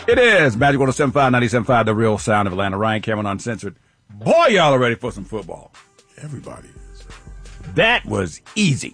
It is Magic 107.5, 97.5, the real sound of Atlanta. Ryan Cameron Uncensored. Boy, y'all are ready for some football. Everybody is. That was easy.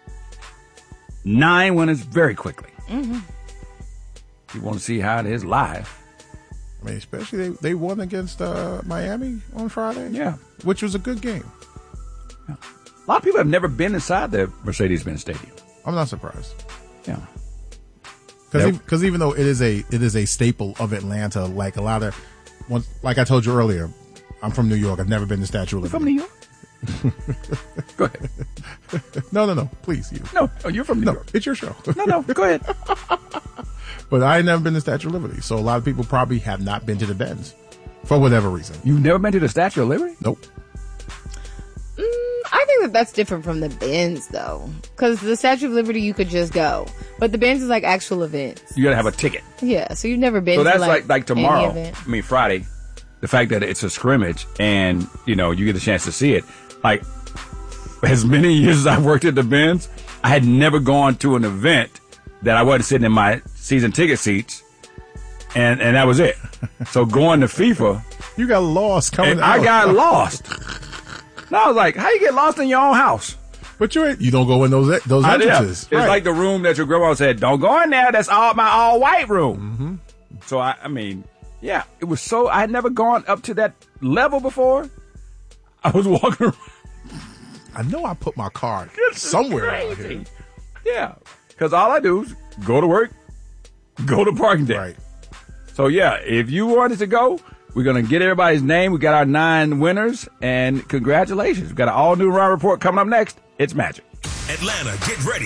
9 winners very quickly. Mm-hmm. You want to see how it is live. I mean, especially they won against Miami on Friday. Yeah. Which was a good game. Yeah. A lot of people have never been inside the Mercedes-Benz Stadium. I'm not surprised. Yeah. Because even though it is a staple of Atlanta, like a lot of, like I told you earlier, I'm from New York. I've never been to Statue of Liberty. From New York? Go ahead. No. Please, you. No, you're from New York. It's your show. No, go ahead. But I ain't never been to Statue of Liberty, so a lot of people probably have not been to the Benz for whatever reason. You've never been to the Statue of Liberty? Nope. I think that's different from the Benz, though. Because the Statue of Liberty, you could just go. But the Benz is like actual events. You got to have a ticket. Yeah, so you've never been so to that's like tomorrow, any event. I mean Friday, the fact that it's a scrimmage and, you get a chance to see it. Like, as many years as I've worked at the Benz, I had never gone to an event that I wasn't sitting in my season ticket seats, and that was it. So going to FIFA, you got lost coming out. I got lost. And I was like, how you get lost in your own house? But you don't go in those entrances. It's like the room that your grandma said, don't go in there. That's my all white room. Mm-hmm. So I mean, yeah, it was so, I had never gone up to that level before. I was walking around. I know I put my car somewhere out here. Yeah. Because all I do is go to work, go to parking deck. Right. So, yeah, if you wanted to go, we're going to get everybody's name. We got our 9 winners, and congratulations. We've got an all-new Ryan Report coming up next. It's Magic. Atlanta, get ready